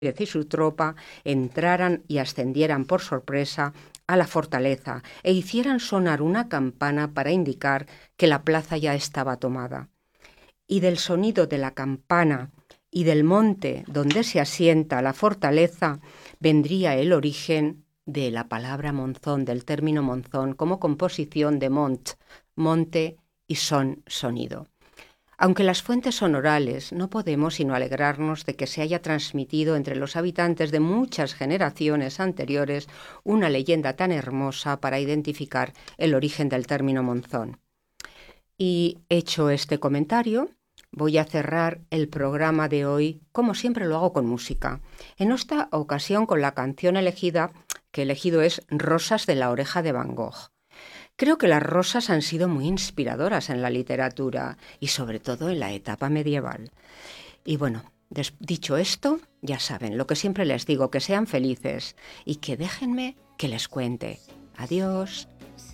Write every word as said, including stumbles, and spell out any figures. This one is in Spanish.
y su tropa entraran y ascendieran por sorpresa a la fortaleza e hicieran sonar una campana para indicar que la plaza ya estaba tomada. Y del sonido de la campana y del monte donde se asienta la fortaleza vendría el origen de la palabra monzón, del término monzón, como composición de mont, monte y son, sonido. Aunque las fuentes son orales, no podemos sino alegrarnos de que se haya transmitido entre los habitantes de muchas generaciones anteriores una leyenda tan hermosa para identificar el origen del término monzón. Y hecho este comentario, voy a cerrar el programa de hoy, como siempre lo hago, con música. En esta ocasión con la canción elegida, que he elegido es Rosas de la oreja de Van Gogh. Creo que las rosas han sido muy inspiradoras en la literatura y sobre todo en la etapa medieval. Y bueno, des- dicho esto, ya saben, lo que siempre les digo, que sean felices y que déjenme que les cuente. Adiós.